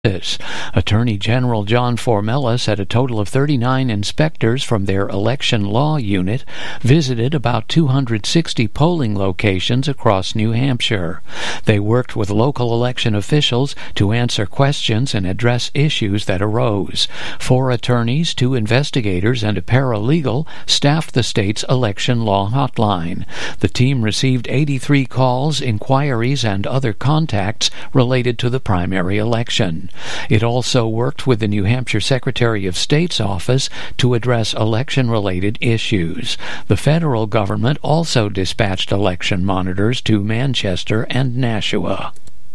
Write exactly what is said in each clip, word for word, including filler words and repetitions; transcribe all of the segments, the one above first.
Attorney General John Formella said a total of thirty-nine inspectors from their election law unit visited about two hundred sixty polling locations across New Hampshire. They worked with local election officials to answer questions and address issues that arose. Four attorneys, two investigators, and a paralegal staffed the state's election law hotline. The team received eighty-three calls, inquiries, and other contacts related to the primary election. It also worked with the New Hampshire Secretary of State's office to address election-related issues. The federal government also dispatched election monitors to Manchester and Nashua.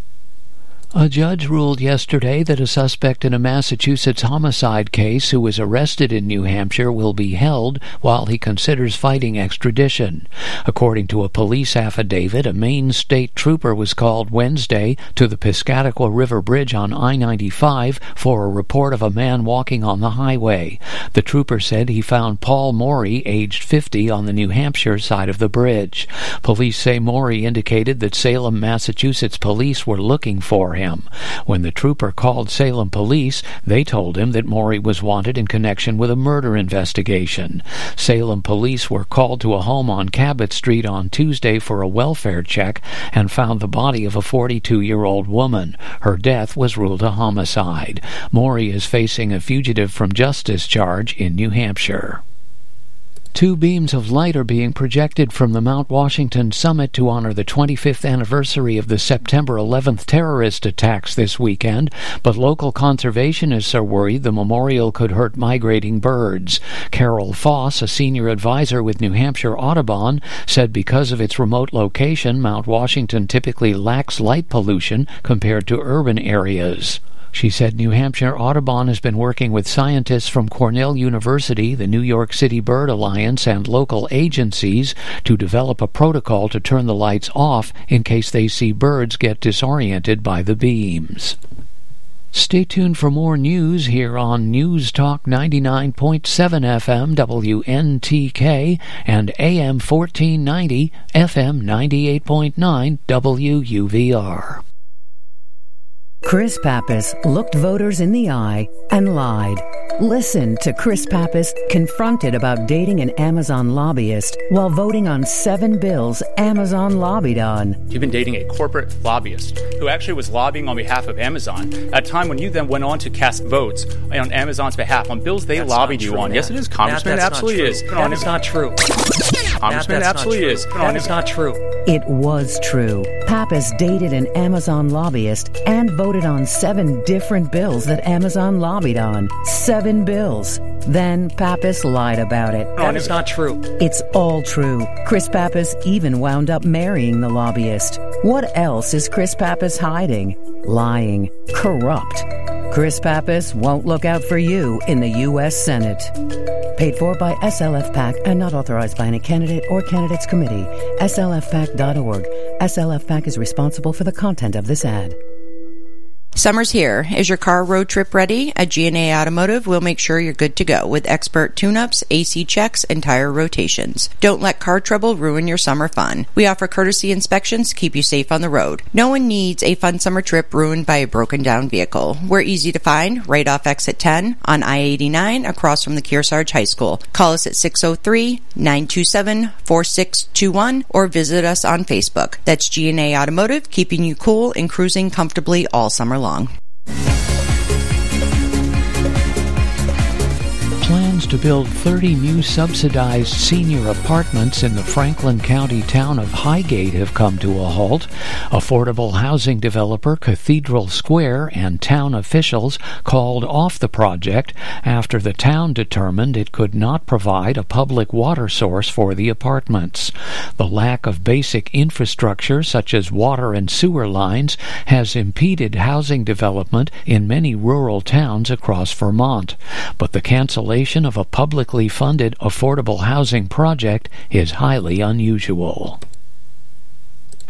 A judge ruled yesterday that a suspect in a Massachusetts homicide case who was arrested in New Hampshire will be held while he considers fighting extradition. According to a police affidavit, a Maine state trooper was called Wednesday to the Piscataqua River Bridge on I ninety-five for a report of a man walking on the highway. The trooper said he found Paul Morey, aged fifty, on the New Hampshire side of the bridge. Police say Morey indicated that Salem, Massachusetts police were looking for him. When the trooper called Salem police, they told him that Morey was wanted in connection with a murder investigation. Salem police were called to a home on Cabot Street on Tuesday for a welfare check and found the body of a forty-two-year-old woman. Her death was ruled a homicide. Morey is facing a fugitive from justice charge in New Hampshire. Two beams of light are being projected from the Mount Washington summit to honor the twenty-fifth anniversary of the September eleventh terrorist attacks this weekend, but local conservationists are worried the memorial could hurt migrating birds. Carol Foss, a senior advisor with New Hampshire Audubon, said because of its remote location, Mount Washington typically lacks light pollution compared to urban areas. She said New Hampshire Audubon has been working with scientists from Cornell University, the New York City Bird Alliance, and local agencies to develop a protocol to turn the lights off in case they see birds get disoriented by the beams. Stay tuned for more news here on News Talk ninety-nine point seven F M W N T K and A M fourteen ninety F M ninety-eight point nine W U V R. Chris Pappas looked voters in the eye and lied. Listen to Chris Pappas confronted about dating an Amazon lobbyist while voting on seven bills Amazon lobbied on. You've been dating a corporate lobbyist who actually was lobbying on behalf of Amazon at a time when you then went on to cast votes on Amazon's behalf on bills they that's lobbied you true, on. Matt. Yes, it is, Congressman. Matt, It absolutely not is. That is not true. Congressman, Matt, it absolutely is. That is not true. It was true. Pappas dated an Amazon lobbyist and voted on seven different bills that Amazon lobbied on. Seven bills. Then Pappas lied about it. That is not true. It's all true. Chris Pappas even wound up marrying the lobbyist. What else is Chris Pappas hiding? Lying. Corrupt. Chris Pappas won't look out for you in the U S Senate. Paid for by S L F PAC and not authorized by any candidate or candidates committee. S L F pac dot org. S L F PAC is responsible for the content of this ad. Summer's here. Is your car road trip ready? At G and A Automotive, we'll make sure you're good to go with expert tune-ups, A C checks, and tire rotations. Don't let car trouble ruin your summer fun. We offer courtesy inspections to keep you safe on the road. No one needs a fun summer trip ruined by a broken-down vehicle. We're easy to find right off exit ten on I eighty-nine across from the Kearsarge High School. Call us at six oh three, nine two seven, four six two one or visit us on Facebook. That's G and A Automotive, keeping you cool and cruising comfortably all summer long. Long. Plans to build thirty new subsidized senior apartments in the Franklin County town of Highgate have come to a halt. Affordable housing developer Cathedral Square and town officials called off the project after the town determined it could not provide a public water source for the apartments. The lack of basic infrastructure such as water and sewer lines has impeded housing development in many rural towns across Vermont, but the cancellation of a publicly funded affordable housing project is highly unusual.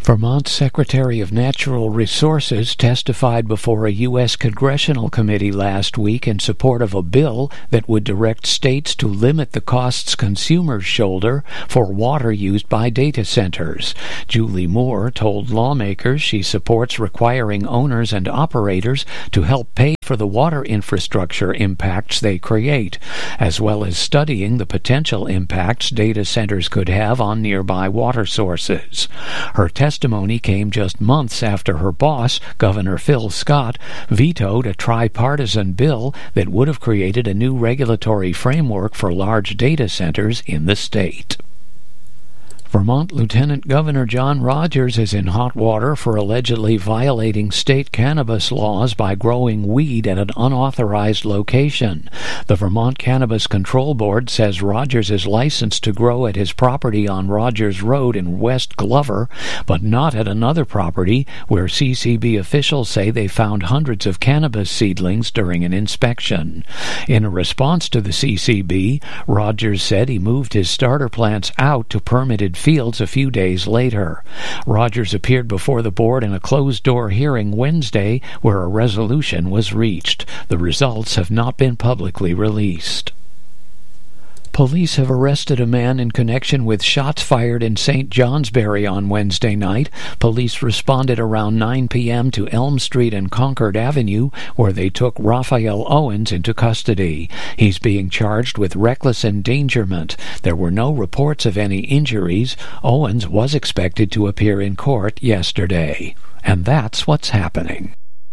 Vermont's Secretary of Natural Resources testified before a U S congressional committee last week in support of a bill that would direct states to limit the costs consumers shoulder for water used by data centers. Julie Moore told lawmakers she supports requiring owners and operators to help pay for the water infrastructure impacts they create, as well as studying the potential impacts data centers could have on nearby water sources. Her testimony came just months after her boss, Governor Phil Scott, vetoed a tripartisan bill that would have created a new regulatory framework for large data centers in the state. Vermont Lieutenant Governor John Rogers is in hot water for allegedly violating state cannabis laws by growing weed at an unauthorized location. The Vermont Cannabis Control Board says Rogers is licensed to grow at his property on Rogers Road in West Glover, but not at another property where C C B officials say they found hundreds of cannabis seedlings during an inspection. In a response to the C C B, Rogers said he moved his starter plants out to permitted fields a few days later. Rogers appeared before the board in a closed-door hearing Wednesday where a resolution was reached. The results have not been publicly released. Police have arrested a man in connection with shots fired in Saint Johnsbury on Wednesday night. Police responded around nine p.m. to Elm Street and Concord Avenue, where they took Raphael Owens into custody. He's being charged with reckless endangerment. There were no reports of any injuries. Owens was expected to appear in court yesterday. And that's what's happening.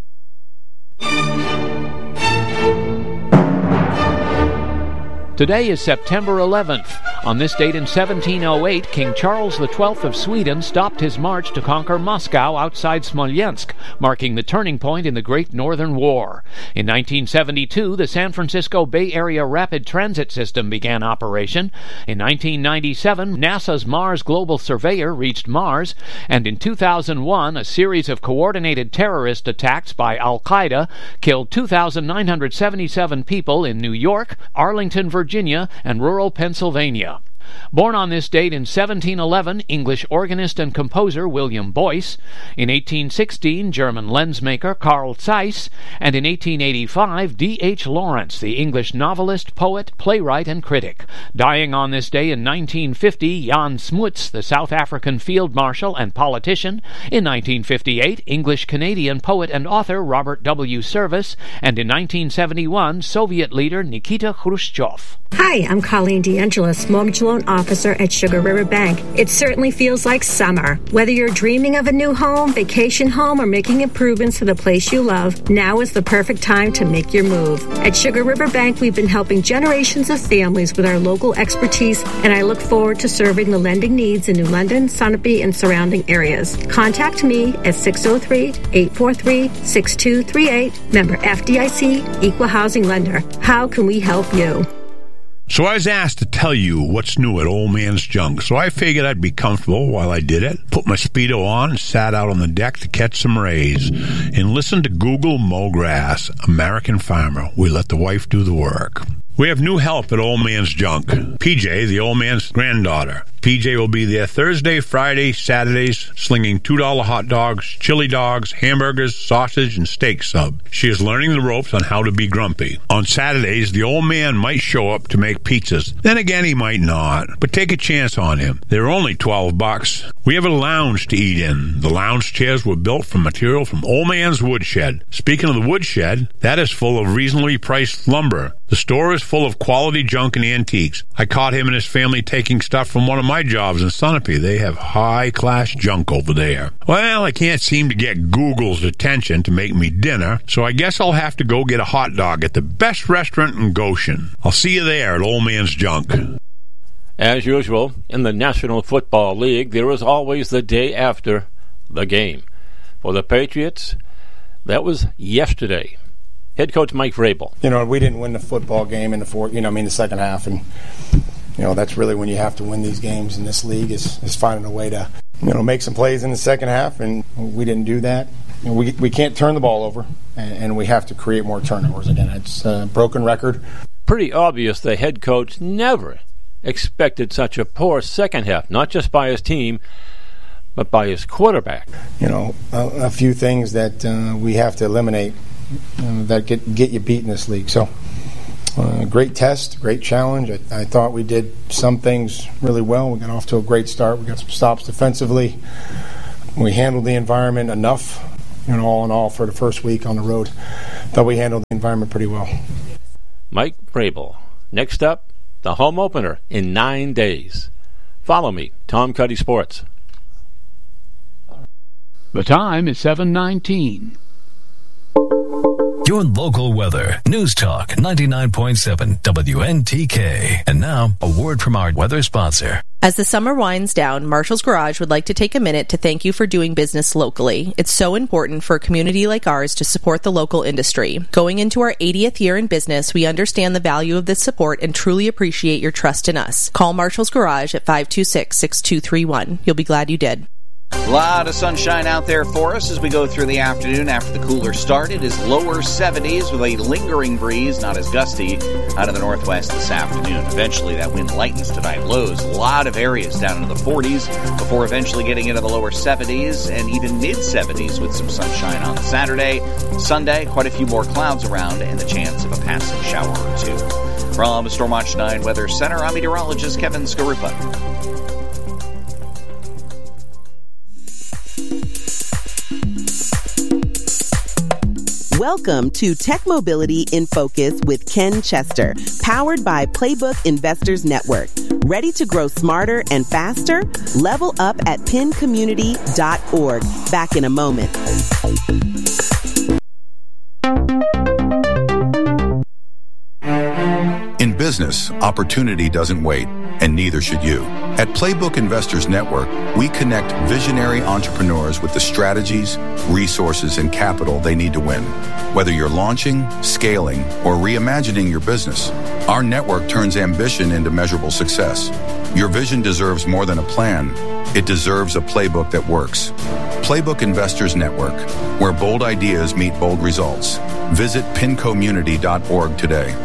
Today is September eleventh. On this date in seventeen oh eight, King Charles the twelfth of Sweden stopped his march to conquer Moscow outside Smolensk, marking the turning point in the Great Northern War. In nineteen seventy-two, the San Francisco Bay Area Rapid Transit System began operation. In nineteen ninety-seven, NASA's Mars Global Surveyor reached Mars. And in two thousand one, a series of coordinated terrorist attacks by Al-Qaeda killed two thousand nine hundred seventy-seven people in New York, Arlington, Virginia, and rural Pennsylvania. Born on this date in seventeen eleven, English organist and composer William Boyce. In eighteen sixteen, German lensmaker Carl Zeiss. And in eighteen eighty-five, D H Lawrence, the English novelist, poet, playwright, and critic. Dying on this day in nineteen fifty, Jan Smuts, the South African field marshal and politician. In nineteen fifty-eight, English-Canadian poet and author Robert W. Service. And in nineteen seventy-one, Soviet leader Nikita Khrushchev. Hi, I'm Colleen DeAngelis, mortgage loan officer at Sugar River Bank. It certainly feels like summer. Whether you're dreaming of a new home, vacation home, or making improvements to the place you love, now is the perfect time to make your move. At Sugar River Bank, we've been helping generations of families with our local expertise, and I look forward to serving the lending needs in New London, Sunapee, and surrounding areas. Contact me at six oh three, eight four three, six two three eight. Member F D I C, Equal Housing Lender. How can we help you? So I was asked to tell you what's new at Old Man's Junk, so I figured I'd be comfortable while I did it, put my Speedo on, and sat out on the deck to catch some rays, and listen to Google mow grass, American Farmer. We let the wife do the work. We have new help at Old Man's Junk. P J, the old man's granddaughter. P J will be there Thursday, Friday, Saturdays, slinging two dollar hot dogs, chili dogs, hamburgers, sausage, and steak sub. She is learning the ropes on how to be grumpy. On Saturdays, the old man might show up to make pizzas. Then again, he might not. But take a chance on him. They're only twelve bucks. We have a lounge to eat in. The lounge chairs were built from material from Old Man's Woodshed. Speaking of the woodshed, that is full of reasonably priced lumber. The store is full of quality junk and antiques. I caught him and his family taking stuff from one of my jobs in Sunapee. They have high-class junk over there. Well, I can't seem to get Google's attention to make me dinner, so I guess I'll have to go get a hot dog at the best restaurant in Goshen. I'll see you there at Old Man's Junk. As usual, in the National Football League, there is always the day after the game. For the Patriots, that was yesterday. Head coach Mike Vrabel. You know, we didn't win the football game in the fourth, you know, I mean the second half, and you know that's really when you have to win these games in this league is, is finding a way to, you know, make some plays in the second half, and we didn't do that. You know, we we can't turn the ball over, and, and we have to create more turnovers. Again, it's a broken record. Pretty obvious the head coach never expected such a poor second half, not just by his team, but by his quarterback. You know, a, a few things that uh, we have to eliminate uh, that get, get you beat in this league. So, uh, great test, great challenge. I, I thought we did some things really well. We got off to a great start. We got some stops defensively. We handled the environment enough, you know, all in all, for the first week on the road. Thought we handled the environment pretty well. Mike Vrabel. Next up, the home opener in nine days. Follow me, Tom Cuddy Sports. The time is seven nineteen. Your local weather. News Talk ninety-nine point seven W N T K. And now, a word from our weather sponsor. As the summer winds down, Marshall's Garage would like to take a minute to thank you for doing business locally. It's so important for a community like ours to support the local industry. Going into our eightieth year in business, we understand the value of this support and truly appreciate your trust in us. Call Marshall's Garage at five two six, six two three one. You'll be glad you did. A lot of sunshine out there for us as we go through the afternoon after the cooler start. It is lower seventies with a lingering breeze, not as gusty, out of the northwest this afternoon. Eventually that wind lightens tonight. Lows, a lot of areas down into the forties before eventually getting into the lower seventies and even mid-seventies with some sunshine on Saturday. Sunday, quite a few more clouds around and the chance of a passing shower or two. From Storm Watch nine Weather Center, I'm meteorologist Kevin Skarupa. Welcome to Tech Mobility in Focus with Ken Chester, powered by Playbook Investors Network. Ready to grow smarter and faster? Level up at pin community dot org. Back in a moment. In business, opportunity doesn't wait, and neither should you. At Playbook Investors Network, we connect visionary entrepreneurs with the strategies, resources, and capital they need to win. Whether you're launching, scaling, or reimagining your business, our network turns ambition into measurable success. Your vision deserves more than a plan. It deserves a playbook that works. Playbook Investors Network, where bold ideas meet bold results. Visit pin community dot org today.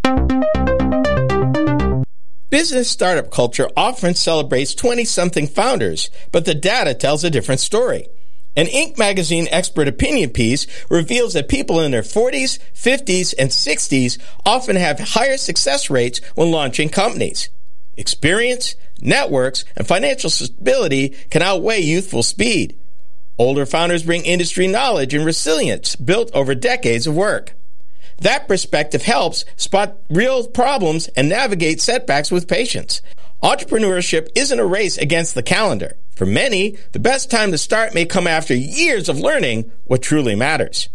Business startup culture often celebrates twenty-something founders, but the data tells a different story. An Inc magazine expert opinion piece reveals that people in their forties, fifties, and sixties often have higher success rates when launching companies. Experience, networks, and financial stability can outweigh youthful speed. Older founders bring industry knowledge and resilience built over decades of work. That perspective helps spot real problems and navigate setbacks with patience. Entrepreneurship isn't a race against the calendar. For many, the best time to start may come after years of learning what truly matters.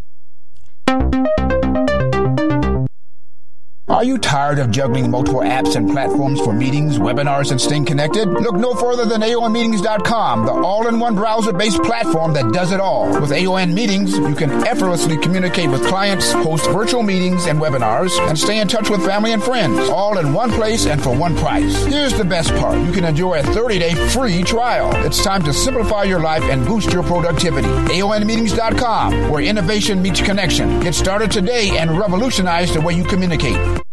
Are you tired of juggling multiple apps and platforms for meetings, webinars, and staying connected? Look no further than A O N meetings dot com, the all-in-one browser-based platform that does it all. With A O N Meetings, you can effortlessly communicate with clients, host virtual meetings and webinars, and stay in touch with family and friends, all in one place and for one price. Here's the best part. You can enjoy a thirty-day free trial. It's time to simplify your life and boost your productivity. A O N meetings dot com, where innovation meets connection. Get started today and revolutionize the way you communicate.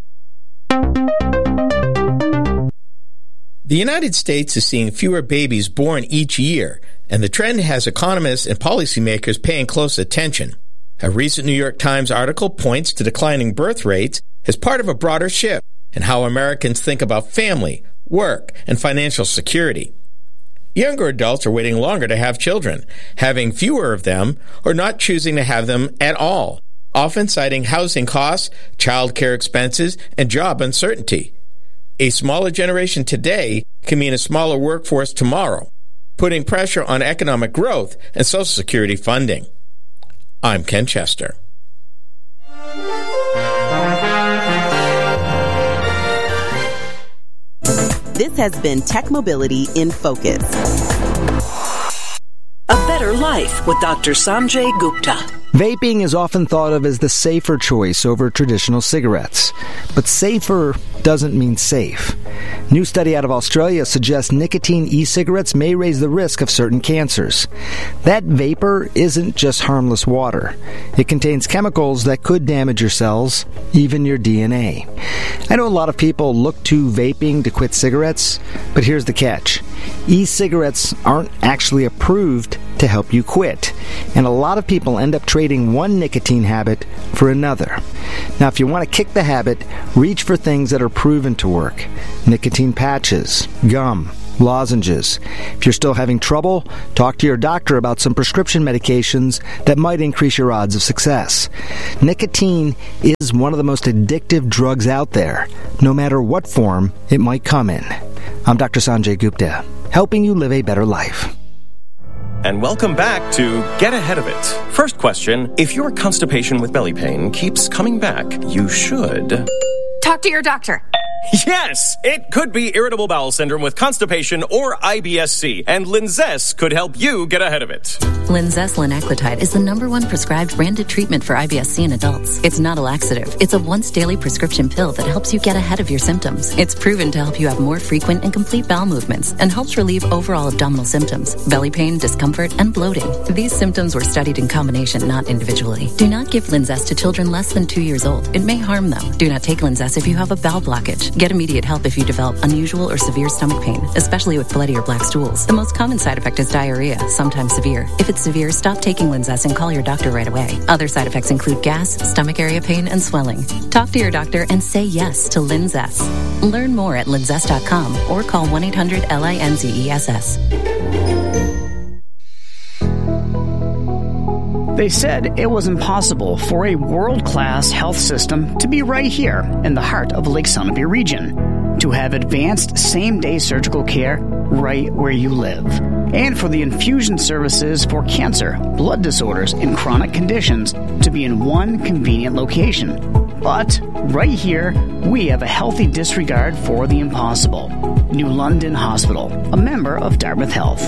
The United States is seeing fewer babies born each year, and the trend has economists and policymakers paying close attention. A recent New York Times article points to declining birth rates as part of a broader shift in how Americans think about family, work, and financial security. Younger adults are waiting longer to have children, having fewer of them, or not choosing to have them at all, often citing housing costs, child care expenses, and job uncertainty. A smaller generation today can mean a smaller workforce tomorrow, putting pressure on economic growth and Social Security funding. I'm Ken Chester. This has been Tech Mobility in Focus. A Better Life with Doctor Sanjay Gupta. Vaping is often thought of as the safer choice over traditional cigarettes. But safer doesn't mean safe. New study out of Australia suggests nicotine e-cigarettes may raise the risk of certain cancers. That vapor isn't just harmless water. It contains chemicals that could damage your cells, even your D N A. I know a lot of people look to vaping to quit cigarettes, but here's the catch. E-cigarettes aren't actually approved to help you quit, and a lot of people end up trading one nicotine habit for another. Now, if you want to kick the habit, reach for things that are proven to work. Nicotine patches, gum, lozenges. If you're still having trouble, talk to your doctor about some prescription medications that might increase your odds of success. Nicotine is one of the most addictive drugs out there, no matter what form it might come in. I'm Doctor Sanjay Gupta, helping you live a better life. And welcome back to Get Ahead of It. First question, if your constipation with belly pain keeps coming back, you should... talk to your doctor. Yes! It could be irritable bowel syndrome with constipation or I B S C, and Linzess could help you get ahead of it. Linzess linaclotide is the number one prescribed branded treatment for I B S C in adults. It's not a laxative. It's a once-daily prescription pill that helps you get ahead of your symptoms. It's proven to help you have more frequent and complete bowel movements and helps relieve overall abdominal symptoms, belly pain, discomfort, and bloating. These symptoms were studied in combination, not individually. Do not give Linzess to children less than two years old. It may harm them. Do not take Linzess if you have a bowel blockage. Get immediate help if you develop unusual or severe stomach pain, especially with bloody or black stools. The most common side effect is diarrhea, sometimes severe. If it's severe, stop taking Linzess and call your doctor right away. Other side effects include gas, stomach area pain, and swelling. Talk to your doctor and say yes to Linzess. Learn more at linzess dot com or call one eight hundred L I N Z E S S. They said it was impossible for a world-class health system to be right here in the heart of Lake Sunapee region, to have advanced same-day surgical care right where you live, and for the infusion services for cancer, blood disorders, and chronic conditions to be in one convenient location. But right here, we have a healthy disregard for the impossible. New London Hospital, a member of Dartmouth Health.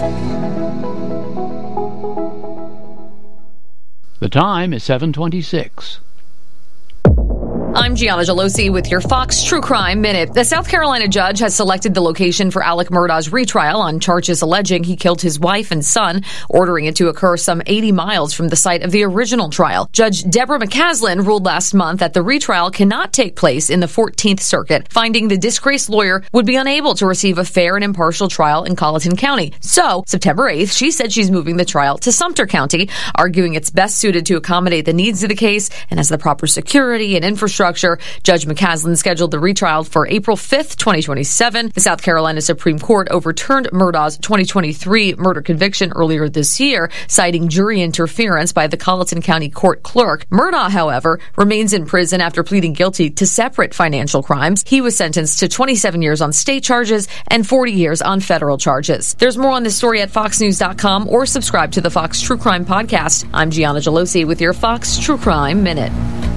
The time is seven twenty-six. I'm Gianna Gelosi with your Fox True Crime Minute. The South Carolina judge has selected the location for Alec Murdaugh's retrial on charges alleging he killed his wife and son, ordering it to occur some eighty miles from the site of the original trial. Judge Deborah McCaslin ruled last month that the retrial cannot take place in the fourteenth Circuit, finding the disgraced lawyer would be unable to receive a fair and impartial trial in Colleton County. So, September eighth, she said she's moving the trial to Sumter County, arguing it's best suited to accommodate the needs of the case and has the proper security and infrastructure. Judge McCaslin scheduled the retrial for April fifth, twenty twenty-seven. The South Carolina Supreme Court overturned Murdaugh's twenty twenty-three murder conviction earlier this year, citing jury interference by the Colleton County court clerk. Murdaugh, however, remains in prison after pleading guilty to separate financial crimes. He was sentenced to twenty-seven years on state charges and forty years on federal charges. There's more on this story at fox news dot com or subscribe to the Fox True Crime Podcast. I'm Gianna Gelosi with your Fox True Crime Minute.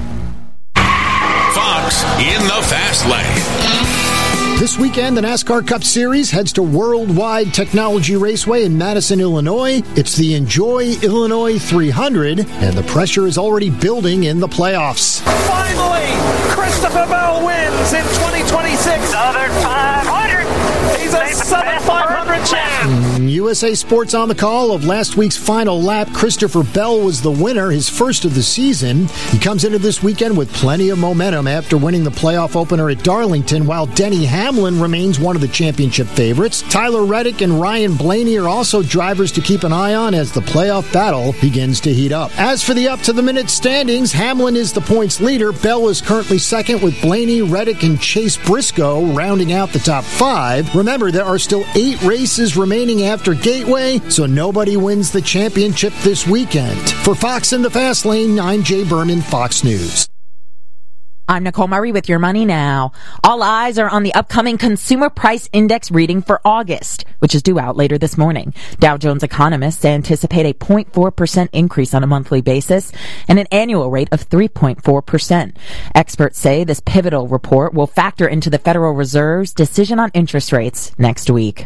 Fox in the Fast Lane. This weekend, the NASCAR Cup Series heads to Worldwide Technology Raceway in Madison, Illinois. It's the Enjoy Illinois three hundred, and the pressure is already building in the playoffs. Finally, Christopher Bell wins in twenty twenty-six. Another five hundred. He's a Southern five hundred champ. U S A Sports on the call of last week's final lap. Christopher Bell was the winner, his first of the season. He comes into this weekend with plenty of momentum after winning the playoff opener at Darlington, while Denny Hamlin remains one of the championship favorites. Tyler Reddick and Ryan Blaney are also drivers to keep an eye on as the playoff battle begins to heat up. As for the up-to-the-minute standings, Hamlin is the points leader. Bell is currently second with Blaney, Reddick, and Chase Briscoe rounding out the top five. Remember, there are still eight races remaining after Gateway, so nobody wins the championship this weekend. For Fox in the Fast Lane, I'm Jay Berman, Fox News. I'm Nicole Murray with Your Money Now. All eyes are on the upcoming Consumer Price Index reading for August, which is due out later this morning. Dow Jones economists anticipate a zero point four percent increase on a monthly basis and an annual rate of three point four percent. Experts say this pivotal report will factor into the Federal Reserve's decision on interest rates next week.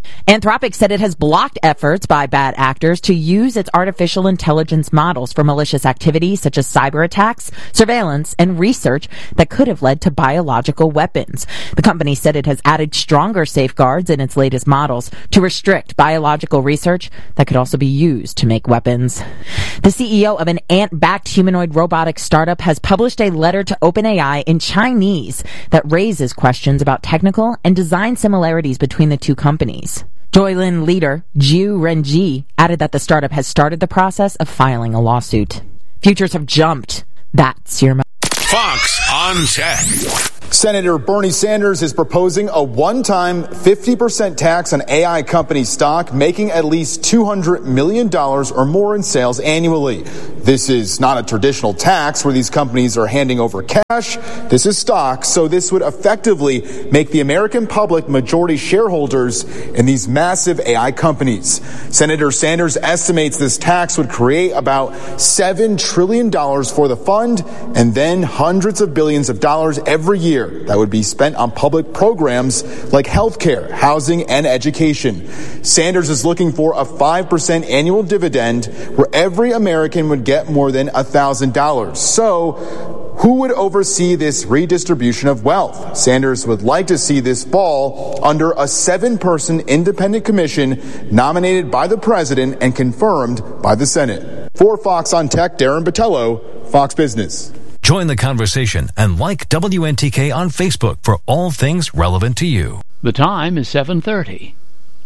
Anthropic said it has blocked efforts by bad actors to use its artificial intelligence models for malicious activities such as cyber attacks, surveillance, and research that could have led to biological weapons. The company said it has added stronger safeguards in its latest models to restrict biological research that could also be used to make weapons. The C E O of an ant-backed humanoid robotic startup has published a letter to OpenAI in Chinese that raises questions about technical and design similarities between the two companies. Joylin leader Jiu Renji added that the startup has started the process of filing a lawsuit. Futures have jumped. That's your Fox on Tech. Senator Bernie Sanders is proposing a one-time fifty percent tax on A I company stock, making at least two hundred million dollars or more in sales annually. This is not a traditional tax where these companies are handing over cash. This is stock, so this would effectively make the American public majority shareholders in these massive A I companies. Senator Sanders estimates this tax would create about seven trillion dollars for the fund and then hundreds of billions of dollars every year that would be spent on public programs like healthcare, housing, and education. Sanders is looking for a five percent annual dividend where every American would get more than one thousand dollars. So, who would oversee this redistribution of wealth? Sanders would like to see this fall under a seven-person independent commission nominated by the president and confirmed by the Senate. For Fox on Tech, Darren Botello, Fox Business. Join the conversation and like W N T K on Facebook for all things relevant to you. The time is seven thirty.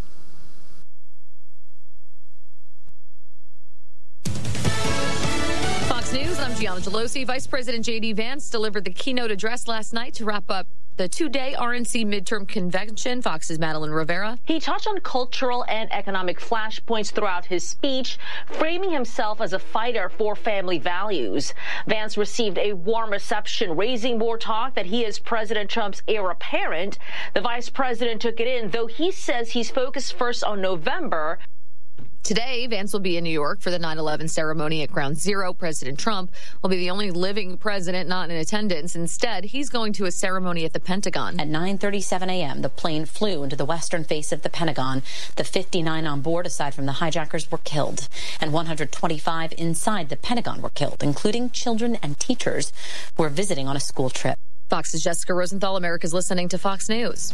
Fox News, I'm Gianna Gelosi. Vice President J D. Vance delivered the keynote address last night to wrap up the two-day R N C midterm convention. Fox's Madeline Rivera. He touched on cultural and economic flashpoints throughout his speech, framing himself as a fighter for family values. Vance received a warm reception, raising more talk that he is President Trump's heir apparent. The vice president took it in, though he says he's focused first on November. Today, Vance will be in New York for the nine eleven ceremony at Ground Zero. President Trump will be the only living president not in attendance. Instead, he's going to a ceremony at the Pentagon. At nine thirty-seven a.m., the plane flew into the western face of the Pentagon. The fifty-nine on board, aside from the hijackers, were killed, and one hundred twenty-five inside the Pentagon were killed, including children and teachers who were visiting on a school trip. Fox's Jessica Rosenthal. America's listening to Fox News.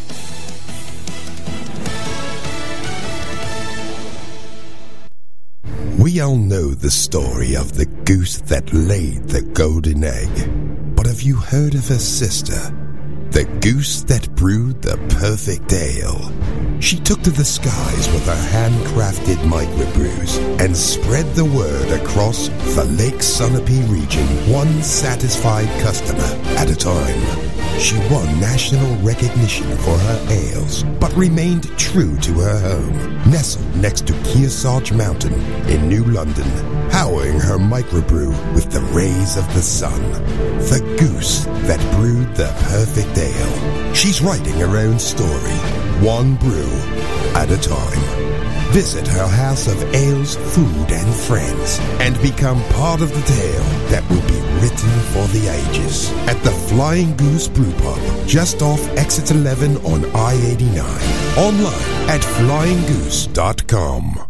We all know the story of the goose that laid the golden egg. But have you heard of her sister? The goose that brewed the perfect ale. She took to the skies with her handcrafted microbrews and spread the word across the Lake Sunapee region, one satisfied customer at a time. She won national recognition for her ales, but remained true to her home, nestled next to Kearsarge Mountain in New London, powering her microbrew with the rays of the sun. The goose that brewed the perfect ale. She's writing her own story, one brew at a time. Visit her house of ales, food, and friends, and become part of the tale that will be written for the ages at the Flying Goose Brew Pub, just off Exit eleven on I eighty-nine. Online at flying goose dot com.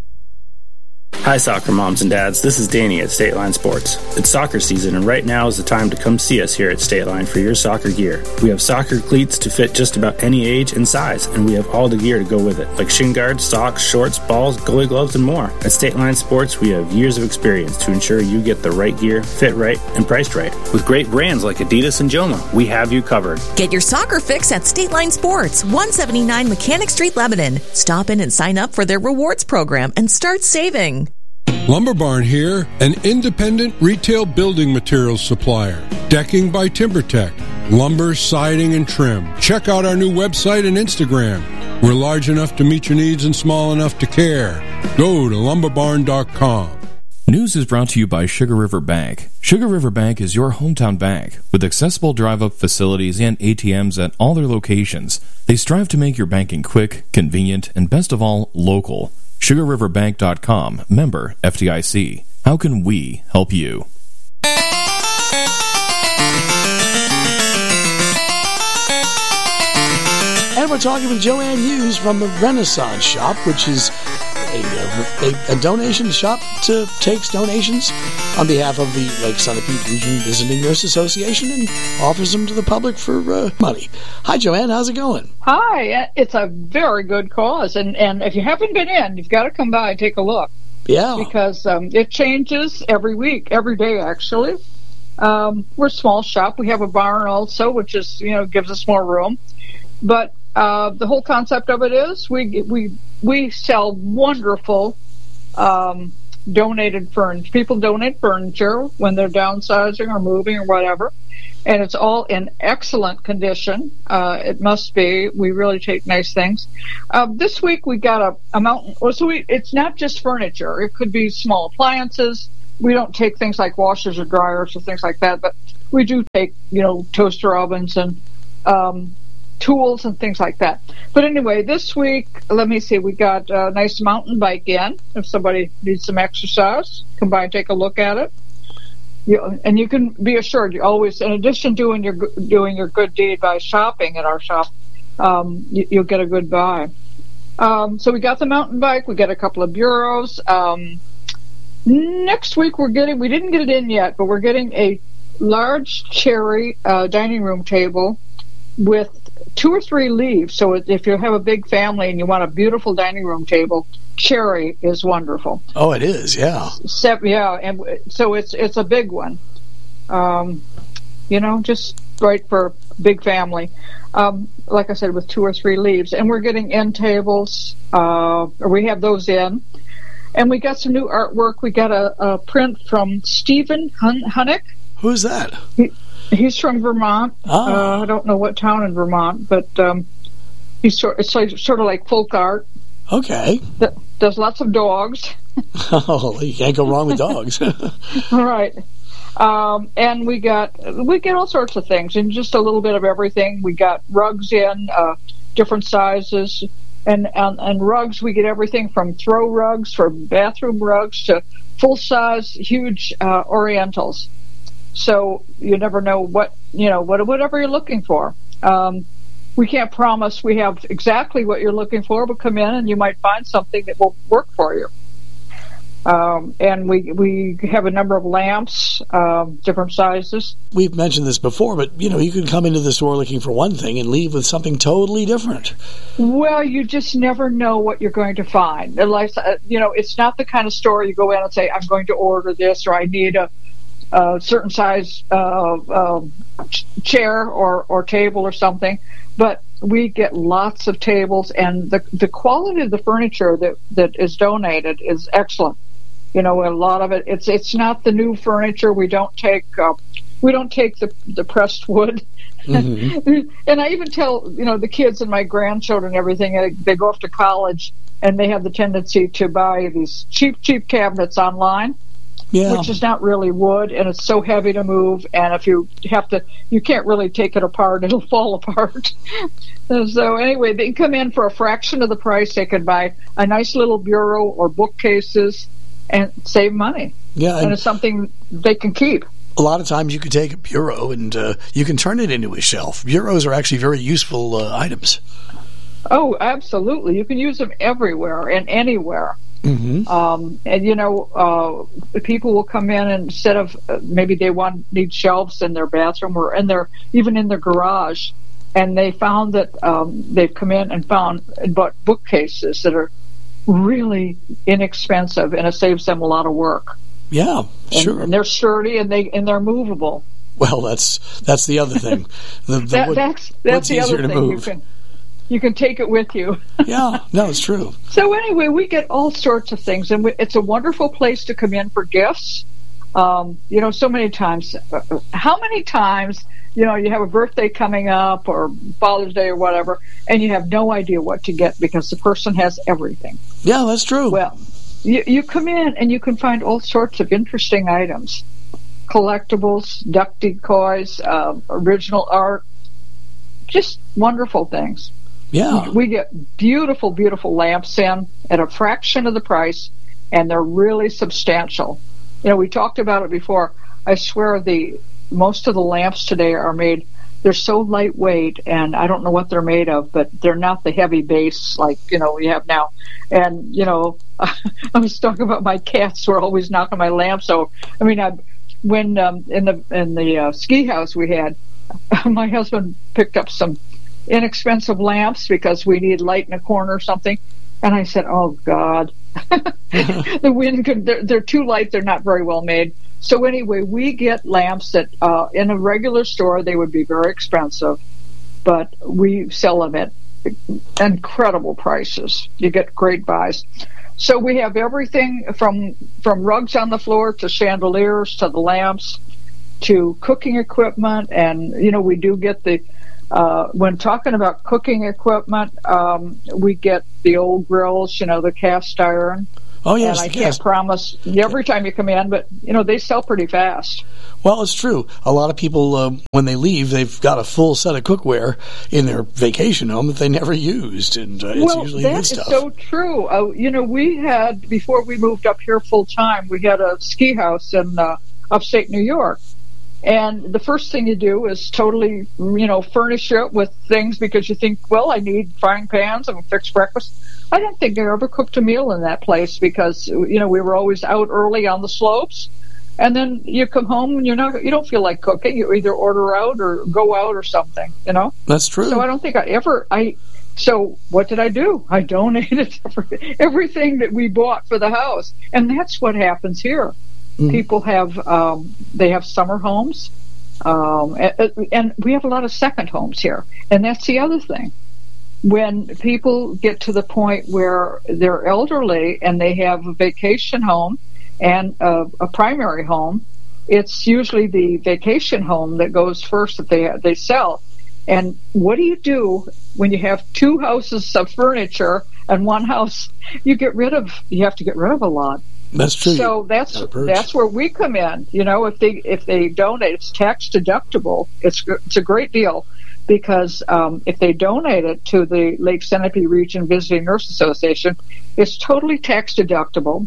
Hi, soccer moms and dads. This is Danny at State Line Sports. It's soccer season, and right now is the time to come see us here at State Line for your soccer gear. We have soccer cleats to fit just about any age and size, and we have all the gear to go with it, like shin guards, socks, shorts, balls, goalie gloves, and more. At State Line Sports, we have years of experience to ensure you get the right gear, fit right, and priced right. With great brands like Adidas and Joma, we have you covered. Get your soccer fix at State Line Sports, one seventy-nine Mechanic Street, Lebanon. Stop in and sign up for their rewards program and start saving. Lumber Barn here, an independent retail building materials supplier. Decking by TimberTech. Lumber, siding, and trim. Check out our new website and Instagram. We're large enough to meet your needs and small enough to care. Go to lumber barn dot com. News is brought to you by Sugar River Bank. Sugar River Bank is your hometown bank with accessible drive-up facilities and A T Ms at all their locations. They strive to make your banking quick, convenient, and best of all, local. sugar river bank dot com, member F D I C. How can we help you? And we're we're talking with Joanne Hughes from the Renaissance Shop, which is a, a, a donation shop to takes donations on behalf of the Lake Sunapee Region Visiting Nurse Association and offers them to the public for uh, money. Hi, Joanne. How's it going? Hi. It's a very good cause, and, and if you haven't been in, you've got to come by and take a look. Yeah. Because um, it changes every week, every day, actually. Um, we're a small shop. We have a barn also, which is, you know, gives us more room. But uh, the whole concept of it is we we we sell wonderful um, donated furniture. People donate furniture when they're downsizing or moving or whatever, and it's all in excellent condition. Uh, it must be. We really take nice things. Uh, this week we got a, a mountain. Well, so we, it's not just furniture. It could be small appliances. We don't take things like washers or dryers or things like that, but we do take, you know, toaster ovens and um, tools and things like that. But anyway, this week, let me see, we got a nice mountain bike in. If somebody needs some exercise, come by and take a look at it. You, and you can be assured, you always, in addition to doing your doing your good deed by shopping at our shop, um, you, you'll get a good buy. Um, so we got the mountain bike. We got a couple of bureaus. Um, next week we're getting, we didn't get it in yet, but we're getting a large cherry uh, dining room table with two or three leaves. So if you have a big family and you want a beautiful dining room table, cherry is wonderful. Oh, it is, yeah. So, yeah, and so it's it's a big one. Um, you know, just right for a big family. Um, like I said, with two or three leaves. And we're getting end tables. Uh, or we have those in. And we got some new artwork. We got a, a print from Stephen Hun- Hunnick. Who's that? He, he's from Vermont. Oh. Uh, I don't know what town in Vermont, but um, he's sort, it's like, sort of like folk art. Okay. Th- There's lots of dogs. Oh, you can't go wrong with dogs. Right. Um, and we got we get all sorts of things, and just a little bit of everything. We got rugs in, uh, different sizes, and, and and rugs. We get everything from throw rugs for bathroom rugs to full size, huge uh, Orientals. So you never know what you know what whatever you're looking for. Um, We can't promise we have exactly what you're looking for, but come in and you might find something that will work for you. Um, and we we have a number of lamps, um, different sizes. We've mentioned this before, but, you know, you can come into the store looking for one thing and leave with something totally different. Well, you just never know what you're going to find. Unless, uh, you know, it's not the kind of store you go in and say, I'm going to order this, or I need a, a certain size uh, uh, chair or, or table or something. But we get lots of tables, and the the quality of the furniture that, that is donated is excellent. You know, a lot of it, it's it's not the new furniture. We don't take uh, we don't take the the pressed wood. Mm-hmm. And I even tell, you know, the kids and my grandchildren and everything, they, they go off to college and they have the tendency to buy these cheap, cheap cabinets online. Yeah. Which is not really wood, and it's so heavy to move, and if you have to, you can't really take it apart, it'll fall apart. So anyway, they can come in for a fraction of the price. They can buy a nice little bureau or bookcases and save money. Yeah. And, and it's something they can keep. A lot of times you could take a bureau and uh, you can turn it into a shelf. Bureaus are actually very useful uh, items. Oh, absolutely. You can use them everywhere and anywhere. Mm-hmm. Um, and you know, uh, people will come in and instead of uh, maybe they want need shelves in their bathroom or in their even in their garage, and they found that um, they've come in and found and bought bookcases that are really inexpensive, and it saves them a lot of work. Yeah, sure. And, and they're sturdy and they and they're movable. Well, that's that's the other thing. The, the that, wood, that's that's the other thing. You can you can take it with you. Yeah, no, it's true. So anyway, we get all sorts of things, and we, it's a wonderful place to come in for gifts. Um, you know, so many times. Uh, how many times, you know, you have a birthday coming up or Father's Day or whatever, and you have no idea what to get because the person has everything. Yeah, that's true. Well, you, you come in and you can find all sorts of interesting items. Collectibles, duck decoys, uh, original art, just wonderful things. Yeah. We get beautiful, beautiful lamps in at a fraction of the price, and they're really substantial. You know, we talked about it before. I swear the most of the lamps today are made they're so lightweight, and I don't know what they're made of, but they're not the heavy base like, you know, we have now. And, you know, I was talking about my cats who are always knocking my lamps over. I mean, I, when um, in the in the uh, ski house we had, my husband picked up some inexpensive lamps because we need light in a corner or something. And I said, oh, God, the wind could, they're, they're too light. They're not very well made. So anyway, we get lamps that uh, in a regular store, they would be very expensive, but we sell them at incredible prices. You get great buys. So we have everything from, from rugs on the floor to chandeliers to the lamps to cooking equipment. And, you know, we do get the, uh, when talking about cooking equipment, um, we get the old grills, you know, the cast iron. Oh, yes. And I yes. can't promise every time you come in, but, you know, they sell pretty fast. Well, it's true. A lot of people, um, when they leave, they've got a full set of cookware in their vacation home that they never used, and uh, it's well, usually that good is stuff. so true. Uh, you know, we had, before we moved up here full-time, we had a ski house in uh, upstate New York. And the first thing you do is totally, you know, furnish it with things because you think, well, I need frying pans and a fixed breakfast. I don't think I ever cooked a meal in that place because, you know, we were always out early on the slopes. And then you come home and you're not, you don't feel like cooking. You either order out or go out or something, you know? That's true. So I don't think I ever, I, so what did I do? I donated every, everything that we bought for the house. And that's what happens here. Mm. People have, um, they have summer homes. Um, and, and we have a lot of second homes here. And that's the other thing. When people get to the point where they're elderly and they have a vacation home and a, a primary home, it's usually the vacation home that goes first that they they sell. And what do you do when you have two houses of furniture and one house? You get rid of. You have to get rid of a lot. That's true. So that's that's where we come in. You know, if they if they donate, it's tax deductible. It's it's a great deal. Because um, if they donate it to the Lake Sunapee Region Visiting Nurse Association, it's totally tax deductible,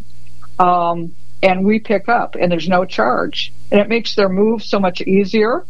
um, and we pick up, and there's no charge. And it makes their move so much easier.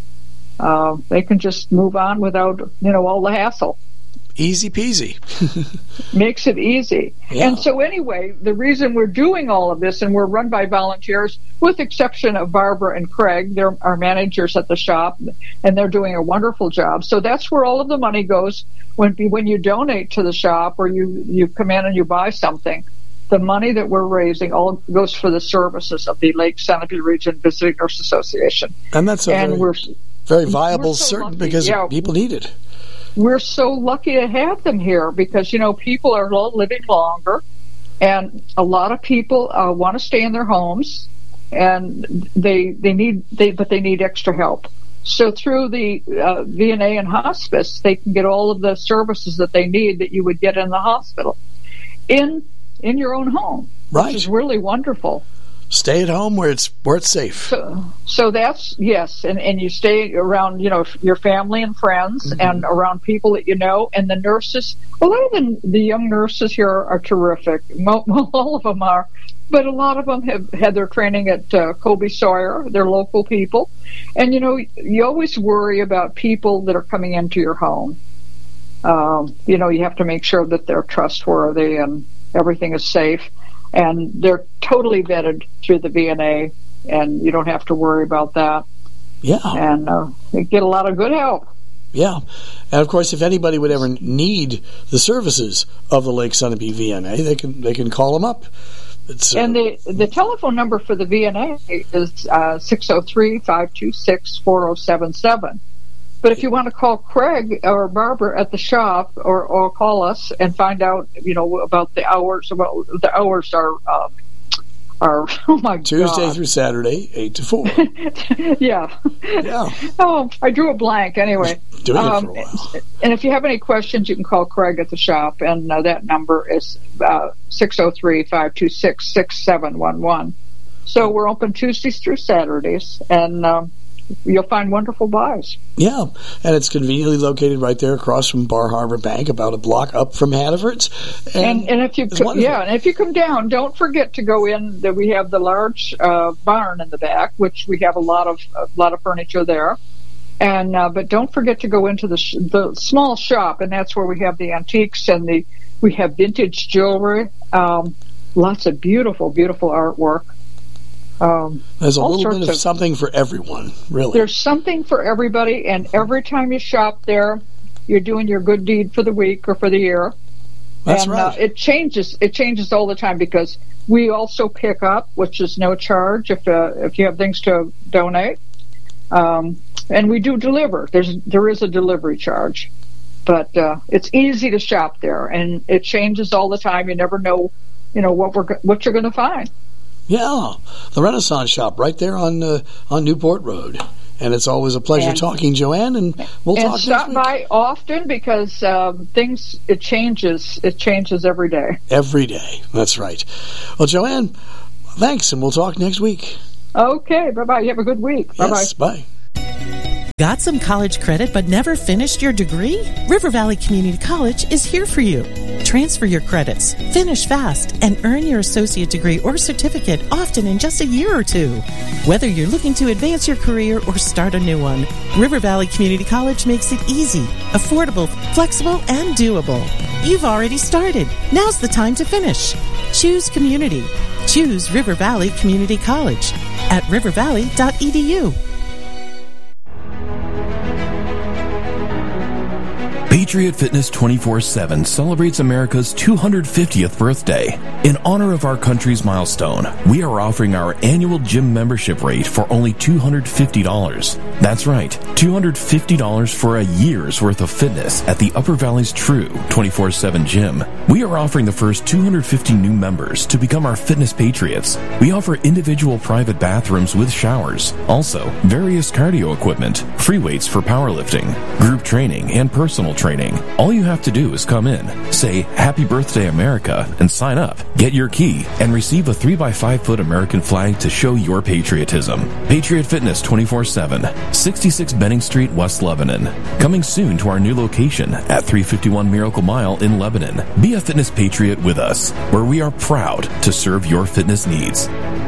Uh, they can just move on without, you know, all the hassle. Easy peasy. Makes it easy. Yeah. And so anyway, the reason we're doing all of this, and we're run by volunteers, with the exception of Barbara and Craig, they're our managers at the shop, and they're doing a wonderful job. So that's where all of the money goes when when you donate to the shop or you, you come in and you buy something. The money that we're raising all goes for the services of the Lake Sunapee Region Visiting Nurse Association. And that's a and very, we're, very viable, we're so certain lucky. because Yeah. people need it. We're so lucky to have them here because, you know, people are living longer, and a lot of people uh, want to stay in their homes, and they they need they but they need extra help. So through the uh, V N A and hospice, they can get all of the services that they need that you would get in the hospital in in your own home, right? Which is really wonderful. Stay at home where it's where it's safe. So, so that's yes, and and you stay around, you know, your family and friends, mm-hmm. and around people that you know, and the nurses. A lot of the, the young nurses here are terrific. Mo, all of them are, but a lot of them have had their training at uh, Colby Sawyer. They're local people, and you know, you always worry about people that are coming into your home. Um, you know, you have to make sure that they're trustworthy and everything is safe. And they're totally vetted through the V N A, and you don't have to worry about that. Yeah. And uh, they get a lot of good help. Yeah. And, of course, if anybody would ever need the services of the Lake Sunapee V N A, they can they can call them up. It's, uh, and the the telephone number for the V N A is uh, six oh three, five two six, four oh seven seven. But if you want to call Craig or Barbara at the shop, or, or call us and find out, you know, about the hours, about the hours are, um, are oh my God, Tuesday through Saturday, eight to four. yeah, yeah. Oh, I drew a blank anyway. Doing um, it for a while. And if you have any questions, you can call Craig at the shop, and uh, that number is uh, six oh three, five two six, six seven one one. So we're open Tuesdays through Saturdays, and um, you'll find wonderful buys. Yeah, and it's conveniently located right there across from Bar Harbor Bank, about a block up from Hannaford's. And, and, and if you co- yeah, and if you come down, don't forget to go in. That we have the large uh, barn in the back, which we have a lot of a lot of furniture there. And uh, but don't forget to go into the sh- the small shop, and that's where we have the antiques and the we have vintage jewelry, um, lots of beautiful, beautiful artwork. Um, There's a little bit of, of something for everyone, really. There's something for everybody, and every time you shop there, you're doing your good deed for the week or for the year. That's and, right. Uh, it changes. It changes all the time because we also pick up, which is no charge if uh, if you have things to donate. Um, and we do deliver. There's there is a delivery charge, but uh, it's easy to shop there, and it changes all the time. You never know, you know what we're what you're going to find. Yeah, the Renaissance Shop right there on uh, on Newport Road, and it's always a pleasure and, talking, Joanne. And we'll and talk stop next week. by often because um, things it changes. It changes every day. Every day, that's right. Well, Joanne, thanks, and we'll talk next week. Okay, bye-bye. You have a good week. Bye-bye. Yes, bye. Got some college credit but never finished your degree? River Valley Community College is here for you. Transfer your credits, finish fast, and earn your associate degree or certificate often in just a year or two. Whether you're looking to advance your career or start a new one, River Valley Community College makes it easy, affordable, flexible, and doable. You've already started. Now's the time to finish. Choose community. Choose River Valley Community College at river valley dot e d u. Patriot Fitness twenty-four seven celebrates America's two hundred fiftieth birthday. In honor of our country's milestone, we are offering our annual gym membership rate for only two hundred fifty dollars. That's right, two hundred fifty dollars for a year's worth of fitness at the Upper Valley's true twenty-four seven gym. We are offering the first two hundred fifty new members to become our fitness patriots. We offer individual private bathrooms with showers, also various cardio equipment, free weights for powerlifting, group training, and personal training. All you have to do is come in, say Happy Birthday America, and sign up. Get your key and receive a three by five foot American flag to show your patriotism. Patriot Fitness twenty-four seven, sixty-six Benning Street, West Lebanon. Coming soon to our new location at three fifty-one Miracle Mile in Lebanon. Be a fitness patriot with us, where we are proud to serve your fitness needs.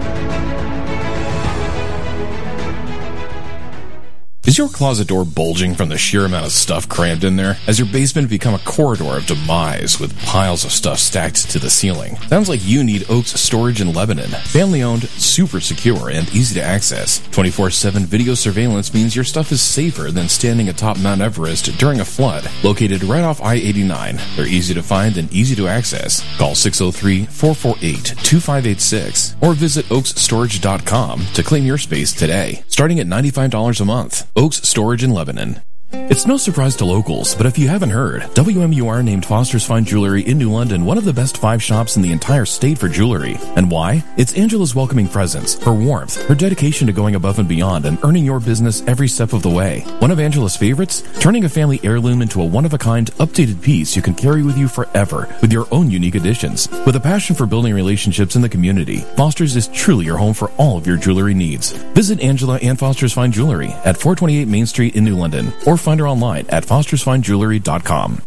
Is your closet door bulging from the sheer amount of stuff crammed in there? Has your basement become a corridor of demise with piles of stuff stacked to the ceiling? Sounds like you need Oaks Storage in Lebanon. Family owned, super secure, and easy to access. twenty-four seven video surveillance means your stuff is safer than standing atop Mount Everest during a flood. Located right off I eighty-nine, they're easy to find and easy to access. Call six oh three, four four eight, two five eight six or visit oaks storage dot com to claim your space today. Starting at ninety-five dollars a month. Oaks Storage in Lebanon. It's no surprise to locals, but if you haven't heard, W M U R named Foster's Fine Jewelry in New London one of the best five shops in the entire state for jewelry. And why? It's Angela's welcoming presence, her warmth, her dedication to going above and beyond and earning your business every step of the way. One of Angela's favorites? Turning a family heirloom into a one-of-a-kind, updated piece you can carry with you forever with your own unique additions. With a passion for building relationships in the community, Foster's is truly your home for all of your jewelry needs. Visit Angela and Foster's Fine Jewelry at four twenty-eight Main Street in New London or find her online at fosters fine jewelry dot com.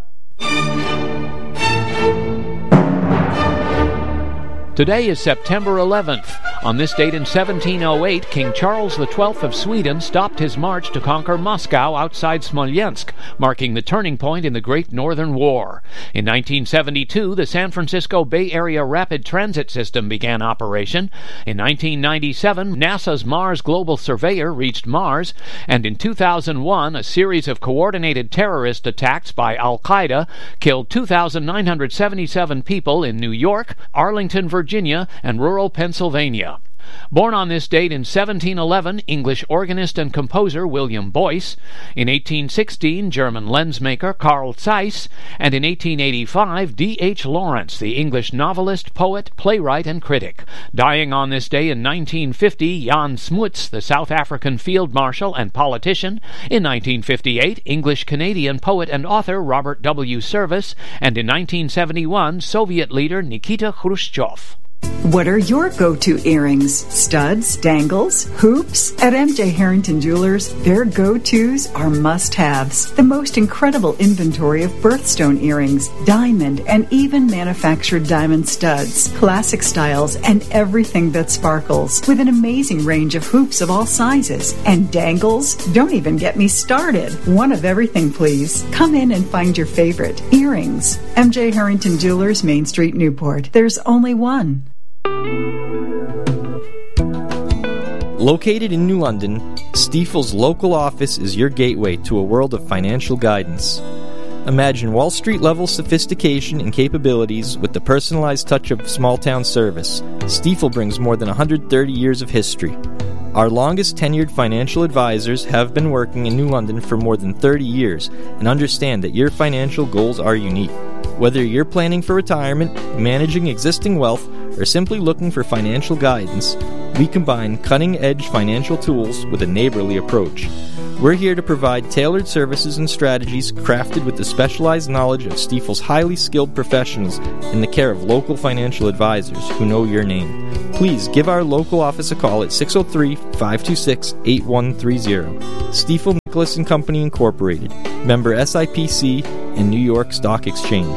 Today is September eleventh. On this date in seventeen oh eight, King Charles the twelfth of Sweden stopped his march to conquer Moscow outside Smolensk, marking the turning point in the Great Northern War. In nineteen seventy-two, the San Francisco Bay Area Rapid Transit System began operation. In nineteen ninety-seven, NASA's Mars Global Surveyor reached Mars. And in two thousand one, a series of coordinated terrorist attacks by Al-Qaeda killed two thousand nine hundred seventy-seven people in New York, Arlington, Virginia, and rural Pennsylvania. Born on this date in seventeen eleven, English organist and composer William Boyce. In eighteen sixteen, German lensmaker Carl Zeiss. And in eighteen eighty-five, D H Lawrence, the English novelist, poet, playwright, and critic. Dying on this day in nineteen fifty, Jan Smuts, the South African field marshal and politician. In nineteen fifty-eight, English-Canadian poet and author Robert W. Service. And in nineteen seventy-one, Soviet leader Nikita Khrushchev. What are your go-to earrings? Studs, dangles, hoops? At M J Harrington Jewelers, their go-tos are must-haves. The most incredible inventory of birthstone earrings, diamond, and even manufactured diamond studs, classic styles, and everything that sparkles. With an amazing range of hoops of all sizes. And dangles? Don't even get me started. One of everything, please. Come in and find your favorite. Earrings. M J Harrington Jewelers, Main Street, Newport. There's only one. Located in New London, Stifel's local office is your gateway to a world of financial guidance. Imagine Wall Street-level sophistication and capabilities with the personalized touch of small-town service. Stifel brings more than one hundred thirty years of history. Our longest tenured financial advisors have been working in New London for more than thirty years and understand that your financial goals are unique. Whether you're planning for retirement, managing existing wealth, or simply looking for financial guidance, we combine cutting-edge financial tools with a neighborly approach. We're here to provide tailored services and strategies crafted with the specialized knowledge of Stifel's highly skilled professionals in the care of local financial advisors who know your name. Please give our local office a call at six oh three, five two six, eight one three zero. Stifel Nicholas and Company Incorporated, member S I P C and New York Stock Exchange.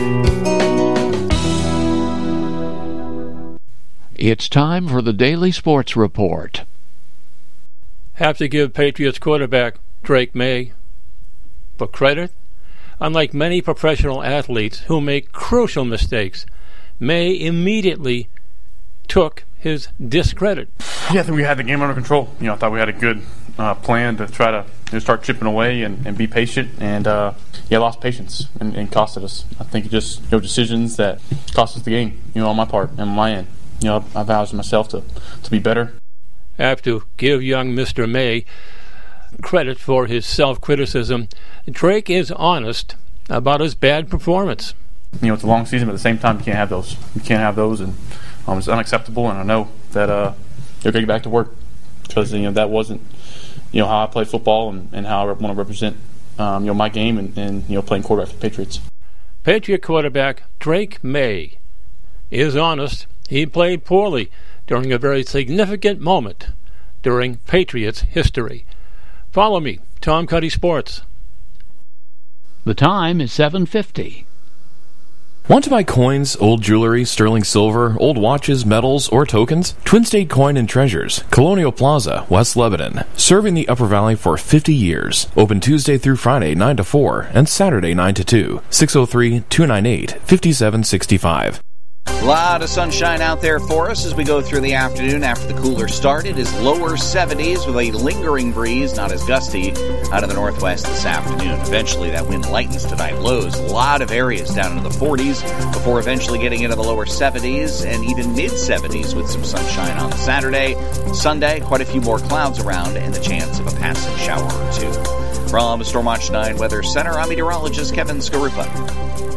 It's time for the Daily Sports Report. Have to give Patriots quarterback Drake May for credit. Unlike many professional athletes who make crucial mistakes, May immediately took his discredit. Yeah, I think we had the game under control. You know, I thought we had a good uh, plan to try to you know, start chipping away and, and be patient, and uh, yeah, lost patience and, and costed us. I think it just you know decisions that cost us the game. You know, on my part and on my end. You know, I vowed to myself to to be better. I have to give young Mister May credit for his self-criticism. Drake is honest about his bad performance. You know, it's a long season, but at the same time, you can't have those. You can't have those, and um, it's unacceptable. And I know that uh, they're going to get back to work because you know that wasn't you know how I play football and, and how I want to represent um, you know my game and, and you know playing quarterback for the Patriots. Patriot quarterback Drake May is honest. He played poorly during a very significant moment during Patriots history. Follow me, Tom Cuddy Sports. The time is seven fifty. Want to buy coins, old jewelry, sterling silver, old watches, medals, or tokens? Twin State Coin and Treasures, Colonial Plaza, West Lebanon. Serving the Upper Valley for fifty years. Open Tuesday through Friday, nine to four, and Saturday, nine to two. six oh three, two nine eight, five seven six five. A lot of sunshine out there for us as we go through the afternoon after the cooler start. It is lower seventies with a lingering breeze, not as gusty, out of the northwest this afternoon. Eventually that wind lightens tonight. Lows, a lot of areas down into the forties before eventually getting into the lower seventies and even mid-seventies with some sunshine on Saturday. Sunday, quite a few more clouds around and the chance of a passing shower or two. From Stormwatch nine Weather Center, I'm meteorologist Kevin Skarupa.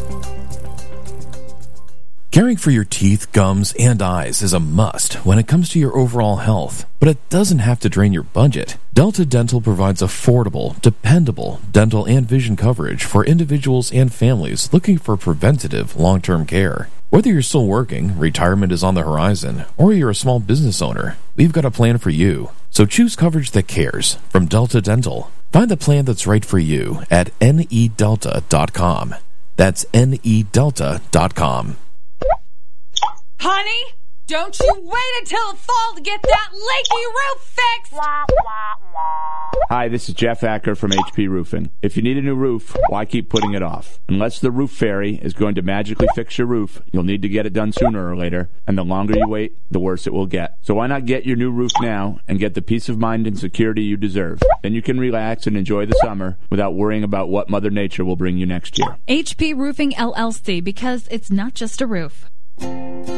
Caring for your teeth, gums, and eyes is a must when it comes to your overall health, but it doesn't have to drain your budget. Delta Dental provides affordable, dependable dental and vision coverage for individuals and families looking for preventative, long-term care. Whether you're still working, retirement is on the horizon, or you're a small business owner, we've got a plan for you. So choose coverage that cares from Delta Dental. Find the plan that's right for you at N E delta dot com. That's N E delta dot com. Honey, don't you wait until the fall to get that leaky roof fixed! Hi, this is Jeff Acker from H P Roofing. If you need a new roof, why keep putting it off? Unless the roof fairy is going to magically fix your roof, you'll need to get it done sooner or later, and the longer you wait, the worse it will get. So why not get your new roof now and get the peace of mind and security you deserve? Then you can relax and enjoy the summer without worrying about what Mother Nature will bring you next year. H P Roofing L L C, because it's not just a roof.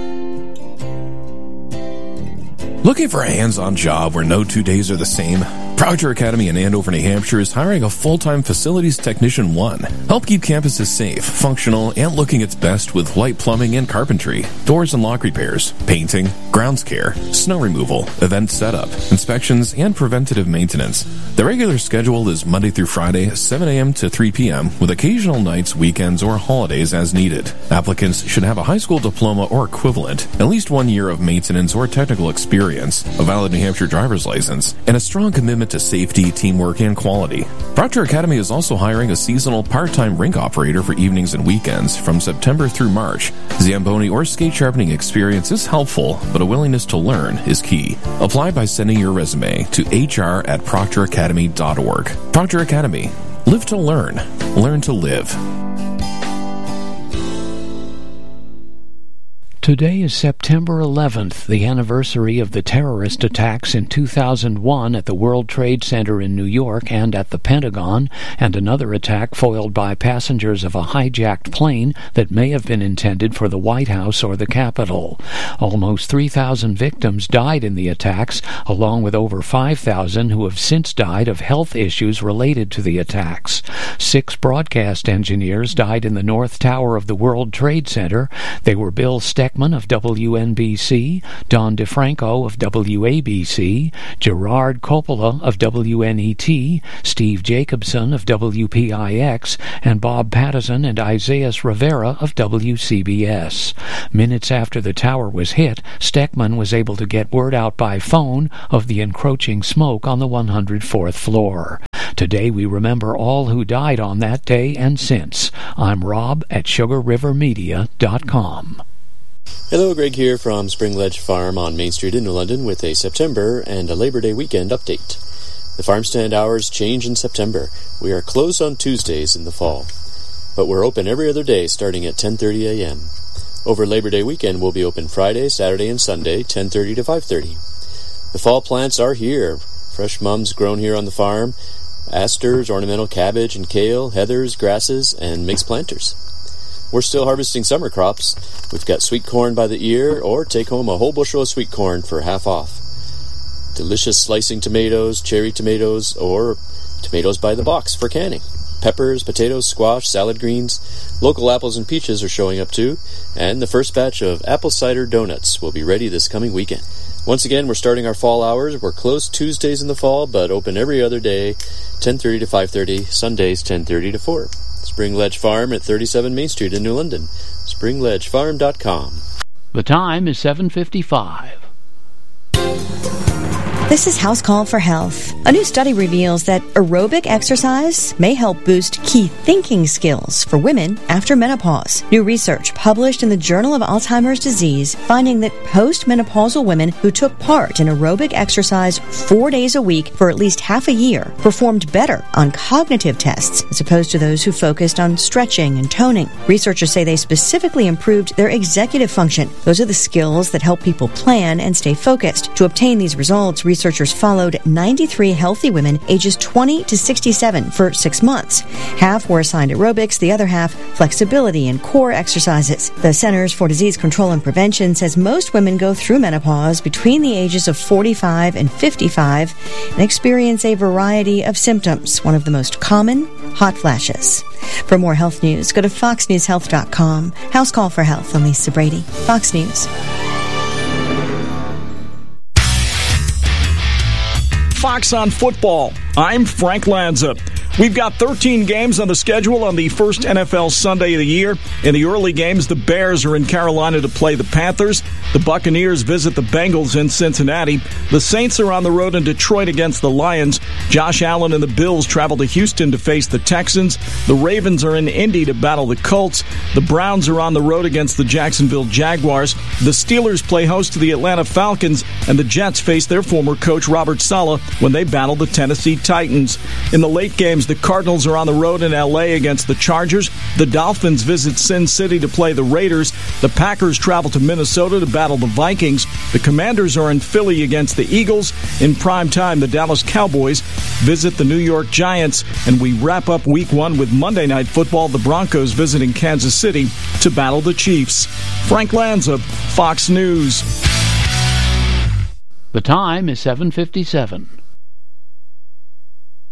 Looking for a hands-on job where no two days are the same? Proctor Academy in Andover, New Hampshire is hiring a full-time facilities technician one. Help keep campuses safe, functional, and looking its best with light plumbing and carpentry, doors and lock repairs, painting, grounds care, snow removal, event setup, inspections, and preventative maintenance. The regular schedule is Monday through Friday, seven a.m. to three p.m., with occasional nights, weekends, or holidays as needed. Applicants should have a high school diploma or equivalent, at least one year of maintenance or technical experience, a valid New Hampshire driver's license, and a strong commitment to safety, teamwork, and quality. Proctor Academy is also hiring a seasonal part-time rink operator for evenings and weekends from September through March. Zamboni or skate sharpening experience is helpful, but a willingness to learn is key. Apply by sending your resume to h r at proctor academy dot org. Proctor Academy. Live to learn. Learn to live. Today is September eleventh, the anniversary of the terrorist attacks in two thousand one at the World Trade Center in New York and at the Pentagon, and another attack foiled by passengers of a hijacked plane that may have been intended for the White House or the Capitol. Almost three thousand victims died in the attacks, along with over five thousand who have since died of health issues related to the attacks. Six broadcast engineers died in the North Tower of the World Trade Center. They were Bill Steckman of W N B C, Don DeFranco of W A B C, Gerard Coppola of W N E T, Steve Jacobson of W P I X, and Bob Patterson and Isaias Rivera of W C B S. Minutes after the tower was hit, Steckman was able to get word out by phone of the encroaching smoke on the one hundred fourth floor. Today we remember all who died on that day and since. I'm Rob at sugar river media dot com. Hello, Greg here from Spring Ledge Farm on Main Street in New London with a September and a Labor Day weekend update. The farm stand hours change in September. We are closed on Tuesdays in the fall, but we're open every other day starting at ten thirty a.m. Over Labor Day weekend, we'll be open Friday, Saturday, and Sunday, ten thirty to five thirty. The fall plants are here. Fresh mums grown here on the farm, asters, ornamental cabbage and kale, heathers, grasses, and mixed planters. We're still harvesting summer crops. We've got sweet corn by the ear, or take home a whole bushel of sweet corn for half off. Delicious slicing tomatoes, cherry tomatoes, or tomatoes by the box for canning. Peppers, potatoes, squash, salad greens. Local apples and peaches are showing up too, and the first batch of apple cider donuts will be ready this coming weekend. Once again, we're starting our fall hours. We're closed Tuesdays in the fall, but open every other day, ten thirty to five thirty, Sundays ten thirty to four. Spring Ledge Farm at thirty-seven Main Street in New London. spring ledge farm dot com. The time is seven fifty-five. This is House Call for Health. A new study reveals that aerobic exercise may help boost key thinking skills for women after menopause. New research published in the Journal of Alzheimer's Disease finding that postmenopausal women who took part in aerobic exercise four days a week for at least half a year performed better on cognitive tests as opposed to those who focused on stretching and toning. Researchers say they specifically improved their executive function. Those are the skills that help people plan and stay focused. To obtain these results, researchers followed ninety-three healthy women ages twenty to sixty-seven for six months. Half were assigned aerobics, the other half flexibility and core exercises. The Centers for Disease Control and Prevention says most women go through menopause between the ages of forty-five and fifty-five and experience a variety of symptoms. One of the most common, hot flashes. For more health news, go to fox news health dot com. House Call for Health. I'm Lisa Brady, Fox News. Fox on Football. I'm Frank Lanza. We've got thirteen games on the schedule on the first N F L Sunday of the year. In the early games, the Bears are in Carolina to play the Panthers. The Buccaneers visit the Bengals in Cincinnati. The Saints are on the road in Detroit against the Lions. Josh Allen and the Bills travel to Houston to face the Texans. The Ravens are in Indy to battle the Colts. The Browns are on the road against the Jacksonville Jaguars. The Steelers play host to the Atlanta Falcons, and the Jets face their former coach Robert Saleh when they battle the Tennessee Titans. In the late games, the Cardinals are on the road in L A against the Chargers. The Dolphins visit Sin City to play the Raiders. The Packers travel to Minnesota to battle the Vikings. The Commanders are in Philly against the Eagles. In prime time, the Dallas Cowboys visit the New York Giants. And we wrap up week one with Monday Night Football. The Broncos visiting Kansas City to battle the Chiefs. Frank Lanza, Fox News. The time is seven fifty-seven.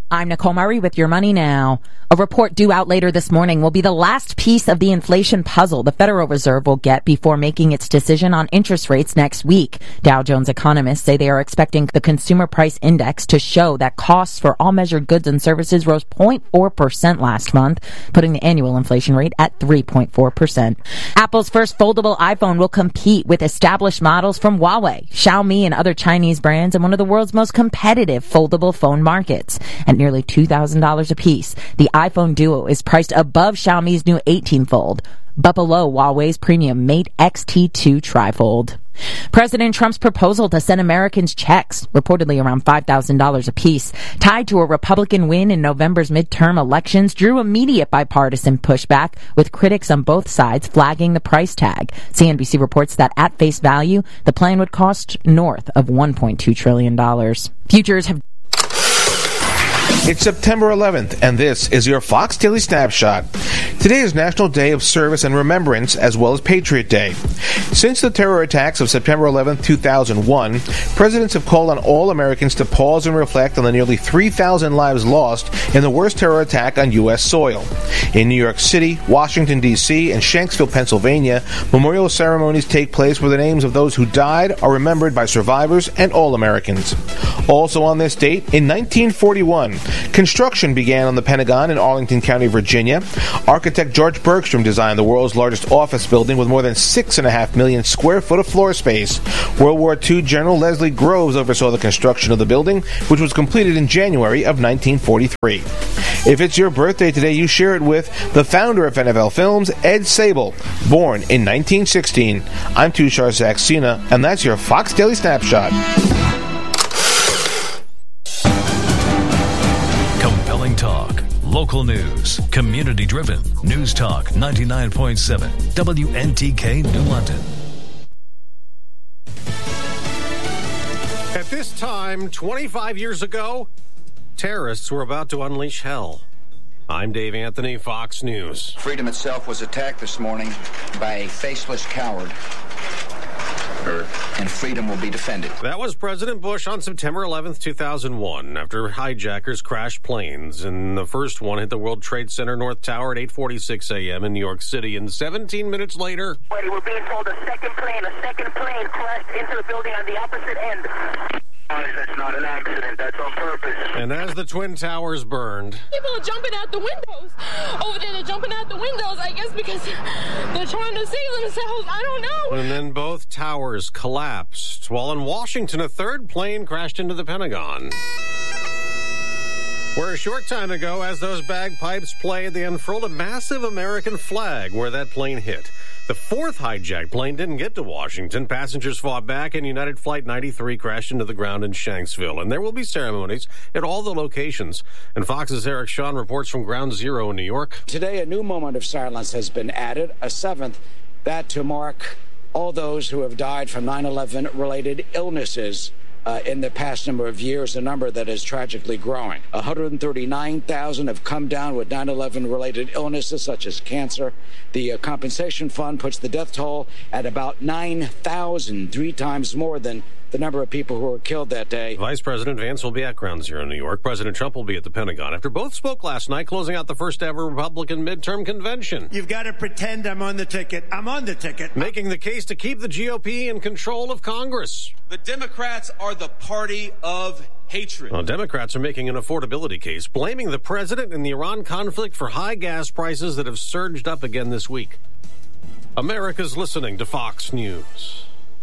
I'm Nicole Murray with Your Money Now. A report due out later this morning will be the last piece of the inflation puzzle the Federal Reserve will get before making its decision on interest rates next week. Dow Jones economists say they are expecting the Consumer Price Index to show that costs for all measured goods and services rose zero point four percent last month, putting the annual inflation rate at three point four percent. Apple's first foldable iPhone will compete with established models from Huawei, Xiaomi, and other Chinese brands in one of the world's most competitive foldable phone markets. At nearly two thousand dollars a piece, the iPhone Duo is priced above Xiaomi's new eighteen fold, but below Huawei's premium Mate X T two Trifold. President Trump's proposal to send Americans checks, reportedly around five thousand dollars a piece, tied to a Republican win in November's midterm elections, drew immediate bipartisan pushback, with critics on both sides flagging the price tag. C N B C reports that at face value, the plan would cost north of one point two trillion dollars. Futures have It's September eleventh, and this is your Fox Daily Snapshot. Today is National Day of Service and Remembrance, as well as Patriot Day. Since the terror attacks of September eleventh, two thousand one, presidents have called on all Americans to pause and reflect on the nearly three thousand lives lost in the worst terror attack on U S soil. In New York City, Washington, D C, and Shanksville, Pennsylvania, memorial ceremonies take place where the names of those who died are remembered by survivors and all Americans. Also on this date, in nineteen forty-one, construction began on the Pentagon in Arlington County, Virginia. Architect George Bergstrom designed the world's largest office building with more than six and a half million square foot of floor space. World War Two General Leslie Groves oversaw the construction of the building, which was completed in January of nineteen forty-three. If it's your birthday today, you share it with the founder of N F L Films, Ed Sable, born in nineteen sixteen. I'm Tushar Saxena, and that's your Fox Daily Snapshot. Talk, local news, community-driven. News Talk ninety-nine point seven, W N T K New London. At this time, twenty-five years ago, terrorists were about to unleash hell. I'm Dave Anthony, Fox News. Freedom itself was attacked this morning by a faceless coward. And freedom will be defended. That was President Bush on September eleventh, two thousand one, after hijackers crashed planes. And the first one hit the World Trade Center North Tower at eight forty-six a.m. in New York City. And seventeen minutes later... We're being told a second plane, a second plane crashed into the building on the opposite end. That's not an accident. That's on purpose. And as the Twin Towers burned... People are jumping out the windows. Over there, they're jumping out the windows, I guess, because they're trying to save themselves. I don't know. And then both towers collapsed. While in Washington, a third plane crashed into the Pentagon. Where a short time ago, as those bagpipes played, they unfurled a massive American flag where that plane hit. The fourth hijacked plane didn't get to Washington. Passengers fought back, and United Flight ninety-three crashed into the ground in Shanksville. And there will be ceremonies at all the locations. And Fox's Eric Shawn reports from Ground Zero in New York. Today, a new moment of silence has been added, a seventh, that to mark all those who have died from nine eleven related illnesses Uh, in the past number of years, a number that is tragically growing. one hundred thirty-nine thousand have come down with nine eleven related illnesses such as cancer. The uh, compensation fund puts the death toll at about nine thousand, three times more than the number of people who were killed that day. Vice President Vance will be at Ground Zero in New York. President Trump will be at the Pentagon after both spoke last night, closing out the first ever Republican midterm convention. You've got to pretend I'm on the ticket. I'm on the ticket. Making the case to keep the G O P in control of Congress. The Democrats are the party of hatred. Well, Democrats are making an affordability case, blaming the president and the Iran conflict for high gas prices that have surged up again this week. America's listening to Fox News.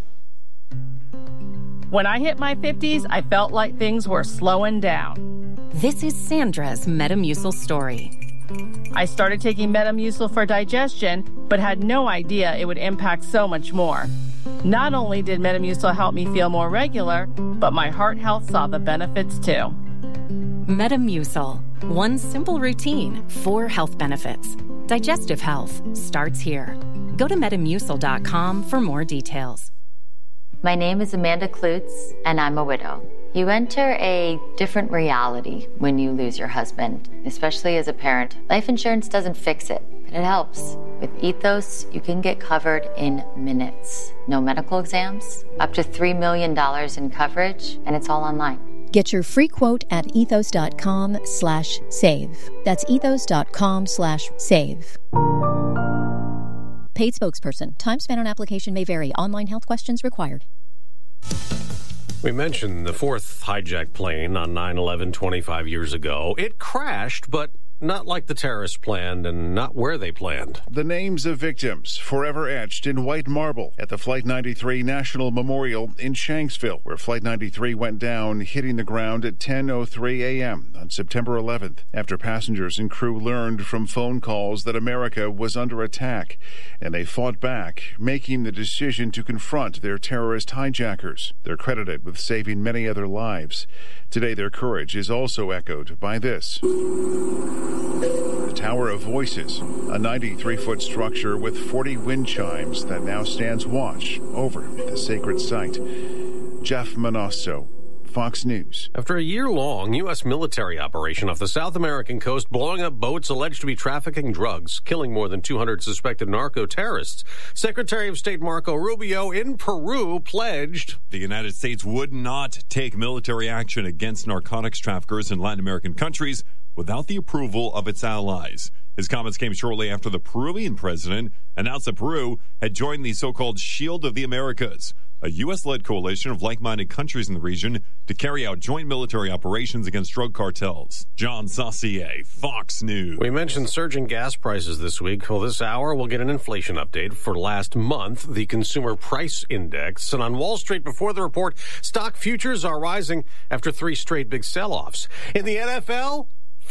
When I hit my fifties, I felt like things were slowing down. This is Sandra's Metamucil story. I started taking Metamucil for digestion, but had no idea it would impact so much more. Not only did Metamucil help me feel more regular, but my heart health saw the benefits too. Metamucil. One simple routine, four health benefits. Digestive health starts here. Go to metamucil dot com for more details. My name is Amanda Klutz, and I'm a widow. You enter a different reality when you lose your husband, especially as a parent. Life insurance doesn't fix it, but it helps. With Ethos, you can get covered in minutes. No medical exams, up to three million dollars in coverage, and it's all online. Get your free quote at ethos.com slash save. That's ethos.com slash save. Paid spokesperson. Time spent on application may vary. Online health questions required. We mentioned the fourth hijacked plane on nine eleven twenty-five years ago. It crashed, but not like the terrorists planned and not where they planned. The names of victims forever etched in white marble at the Flight ninety-three National Memorial in Shanksville, where Flight ninety-three went down, hitting the ground at ten oh three a.m. on September eleventh, after passengers and crew learned from phone calls that America was under attack, and they fought back, making the decision to confront their terrorist hijackers. They're credited with saving many other lives. Today, their courage is also echoed by this. The Tower of Voices, a ninety-three foot structure with forty wind chimes that now stands watch over the sacred site. Jeff Manosso, Fox News. After a year-long U S military operation off the South American coast, blowing up boats alleged to be trafficking drugs, killing more than two hundred suspected narco-terrorists, Secretary of State Marco Rubio in Peru pledged the United States would not take military action against narcotics traffickers in Latin American countries without the approval of its allies. His comments came shortly after the Peruvian president announced that Peru had joined the so-called Shield of the Americas, a U S-led coalition of like-minded countries in the region to carry out joint military operations against drug cartels. John Saucier, Fox News. We mentioned surging gas prices this week. Well, this hour we'll get an inflation update for last month, the Consumer Price Index. And on Wall Street, before the report, stock futures are rising after three straight big sell-offs. In the N F L,